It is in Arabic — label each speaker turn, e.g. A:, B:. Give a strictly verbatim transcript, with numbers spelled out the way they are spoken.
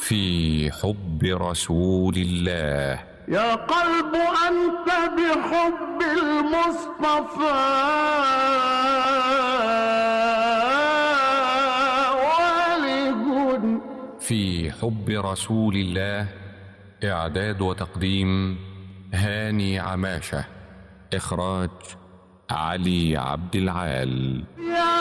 A: في حب رسول الله.
B: يا قلب أنت بحب المصطفى والغ.
A: في حب رسول الله. إعداد وتقديم هاني عماشة. إخراج علي عبد العال.